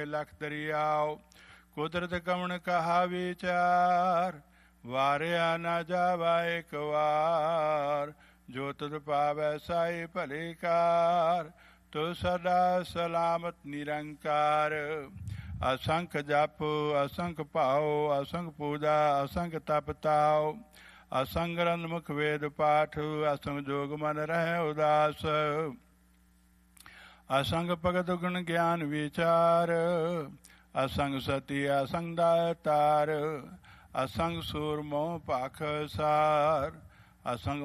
लख दरियाओ। कुदरत कवण कहा विचार, वारिया न जावा एक वार। जो तुद पावै साई भले कार, तो सदा सलामत निरंकार। असंख जप असंख भाओ, असंख पूजा असंख तप ताओ। असंग ग्रंथ मुख वेद पाठ, असंग जोग मन रह उदास। असंग भगत गुण ज्ञान विचार, असंग सती असंग दातार। असंग सूर मोह पाख सार, असंग